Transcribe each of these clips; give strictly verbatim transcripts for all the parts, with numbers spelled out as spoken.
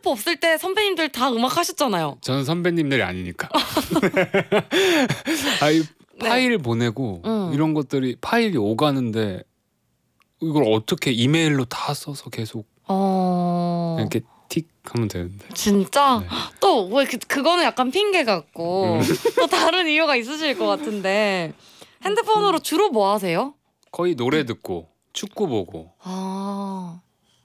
핸드폰 없을 때 선배님들 다 음악 하셨잖아요. 저는 선배님들이 아니니까. 아이 네. 파일 보내고 음. 이런 것들이 파일이 오가는데 이걸 어떻게 이메일로 다 써서 계속 어... 이렇게 틱 하면 되는데. 진짜? 네. 또 뭐 그, 그거는 약간 핑계 같고 음. 또 다른 이유가 있으실 것 같은데 핸드폰으로 주로 뭐 하세요? 거의 노래 듣고 축구 보고. 아...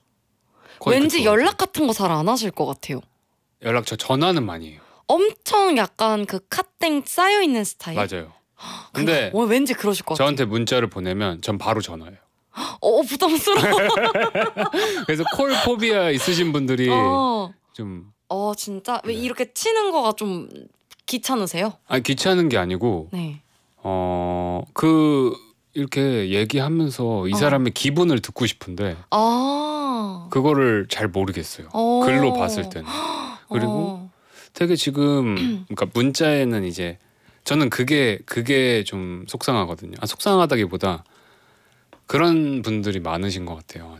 거의 왠지 그거 연락 같은 거 잘 안 하실 것 같아요. 연락 저 전화는 많이 해요. 엄청 약간 그 카땡 쌓여있는 스타일? 맞아요. 근데 어, 왠지 그러실 것 같아요. 저한테 문자를 보내면 전 바로 전화해요. 어 부담스러워. 그래서 콜 포비아 있으신 분들이 어. 좀 어 진짜? 왜 네. 이렇게 치는 거가 좀 귀찮으세요? 아니 귀찮은 게 아니고 네. 어 그 이렇게 얘기하면서 이 어. 사람의 기분을 듣고 싶은데 아. 그거를 잘 모르겠어요. 어. 글로 봤을 때는. 그리고 어. 되게 지금 그러니까 문자에는 이제 저는 그게 그게 좀 속상하거든요. 아 속상하다기보다 그런 분들이 많으신 것 같아요.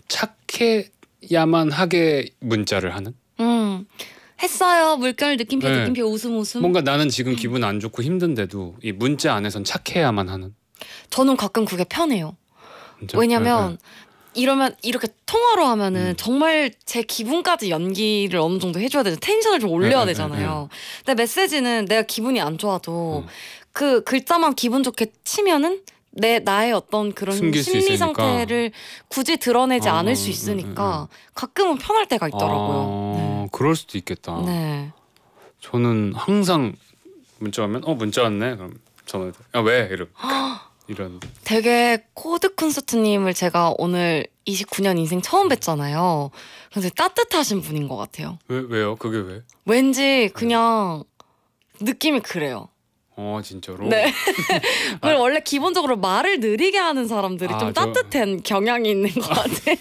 착해야만 하게 문자를 하는. 음. 했어요. 물결 느낌표 네. 느낌표 웃음 웃음. 뭔가 나는 지금 기분 안 좋고 힘든데도 이 문자 안에선 착해야만 하는. 저는 가끔 그게 편해요. 진짜? 왜냐면 네, 이러면 이렇게 통화로 하면은 음. 정말 제 기분까지 연기를 어느 정도 해줘야 되죠. 텐션을 좀 올려야 네, 네, 되잖아요. 근데 메시지는 내가 기분이 안 좋아도 음. 그 글자만 기분 좋게 치면은 내 나의 어떤 그런 숨길 수 심리 있으니까. 상태를 굳이 드러내지 어, 않을 수 음, 있으니까 음, 가끔은 편할 때가 있더라고요. 아, 그럴 수도 있겠다. 네. 네. 저는 항상 문자 오면 어 문자 왔네. 그럼 전화. 야왜 이런 이런. 되게 코드 콘서트님을 제가 오늘 이십구 년 인생 처음 뵀잖아요. 근데 따뜻하신 분인 것 같아요. 왜 왜요? 그게 왜? 왠지 그냥 느낌이 그래요. 어 진짜로. 네. 그리고 원래 기본적으로 말을 느리게 하는 사람들이 아, 좀 저- 따뜻한 경향이 있는 것 같아요.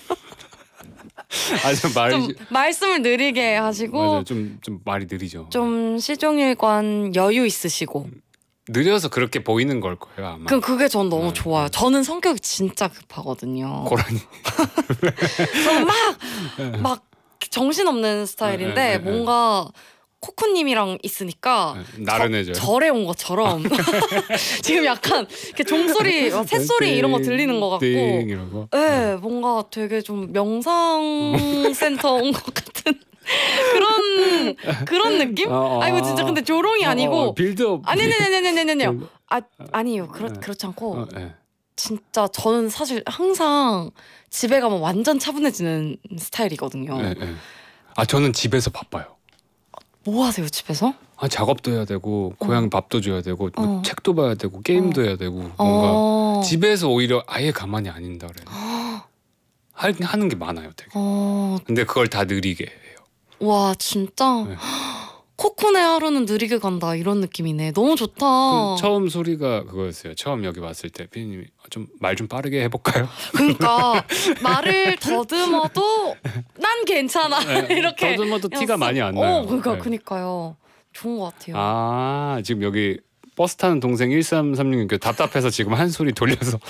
아주 말 좀 말씀을 느리게 하시고 맞아요. 좀 좀 말이 느리죠. 좀 시종일관 여유 있으시고. 느려서 그렇게 보이는 걸 거예요 아마. 그 그게 전 너무 네, 좋아요. 네. 저는 성격이 진짜 급하거든요. 고라니. 저는 막 막 정신없는 스타일인데 네, 네, 네, 네. 뭔가 코코님이랑 있으니까 나른해져요. 저, 절에 온 것처럼 지금 약간 이렇게 종소리, 새소리 이런 거 들리는 것 같고, 띵 이런 거. 네, 뭔가 되게 좀 명상센터 온 것 같은 그런 그런 느낌? 어, 어, 아 이거 진짜 근데 조롱이 어, 아니고 어, 빌드업. 아니 아니 아니 아니 아니 아니요. 빌드- 아 아니요 그렇 네. 그렇지 않고 어, 네. 진짜 저는 사실 항상 집에 가면 완전 차분해지는 스타일이거든요. 네, 네. 아 저는 집에서 바빠요. 뭐 하세요 집에서? 아 작업도 해야 되고 고양이 밥도 줘야 되고 뭐 어. 책도 봐야 되고 게임도 해야 되고 뭔가 어. 집에서 오히려 아예 가만히 안 있다 그래요. 할 하는 게 많아요, 되게. 어. 근데 그걸 다 느리게 해요. 와 진짜 네. 코코네 하루는 느리게 간다 이런 느낌이네. 너무 좋다. 그 처음 소리가 그거였어요. 처음 여기 왔을 때 피디님이 좀 말 좀 빠르게 해볼까요? 그러니까 말을 더듬어도 난 괜찮아 네, 이렇게. 더듬어도 티가 였어. 많이 안 나요. 어, 그러니까 네. 그니까요. 좋은 것 같아요. 아 지금 여기 버스 타는 동생 일삼삼육 답답해서 지금 한 소리 돌려서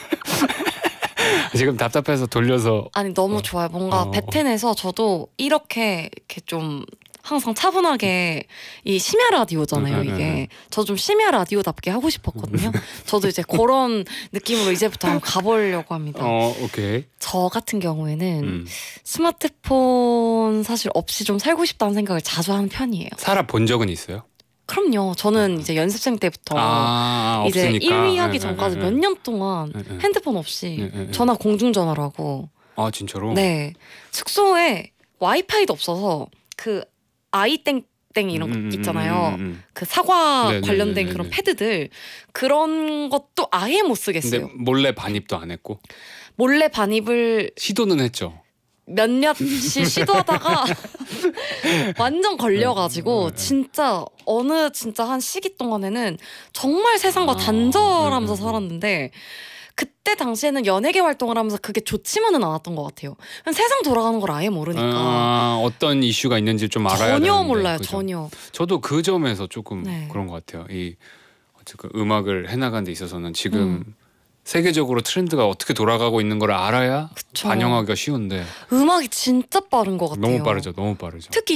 지금 답답해서 돌려서 아니 너무 어. 좋아요. 뭔가 어. 베텐에서 저도 이렇게 이렇게 좀 항상 차분하게 이 심야 라디오잖아요. 음, 음, 이게 음. 저 좀 심야 라디오답게 하고 싶었거든요. 저도 이제 그런 느낌으로 이제부터 한번 가보려고 합니다. 어 오케이. 저 같은 경우에는 음. 스마트폰 사실 없이 좀 살고 싶다는 생각을 자주 하는 편이에요. 살아본 적은 있어요? 그럼요. 저는 이제 연습생 때부터 아 이제 없으니까. 일 위 하기 네, 전까지 네, 몇 네. 년 동안 네, 네. 핸드폰 없이 네, 네, 네. 전화 공중전화로 하고 아 진짜로? 네 숙소에 와이파이도 없어서 그 아이땡땡 이런 거 음, 음, 있잖아요. 음, 음. 그 사과 네, 네, 관련된 네, 네, 그런 네. 패드들 그런 것도 아예 못 쓰겠어요. 근데 몰래 반입도 안 했고 몰래 반입을 시도는 했죠. 몇 년씩 시도하다가 완전 걸려가지고 네, 네, 네. 진짜 어느 진짜 한 시기 동안에는 정말 세상과 아, 단절하면서 네, 네, 네. 살았는데 그때 당시에는 연예계 활동을 하면서 그게 좋지만은 않았던 것 같아요. 그냥 세상 돌아가는 걸 아예 모르니까 아, 어떤 이슈가 있는지 좀 알아야 전혀 되는데, 몰라요. 그죠? 전혀. 저도 그 점에서 조금 네. 그런 것 같아요. 이 어쨌든 음악을 해나가는 데 있어서는 지금 음. 세계적으로 트렌드가 어떻게 돌아가고 있는 걸 알아야 그쵸. 반영하기가 쉬운데 음악이 진짜 빠른 것 같아요. 너무 빠르죠. 너무 빠르죠. 특히